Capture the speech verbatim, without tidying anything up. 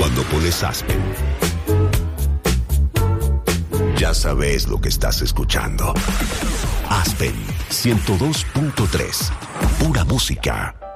cuando pones Aspen, ya sabes lo que estás escuchando. Aspen ciento dos punto tres. Pura música.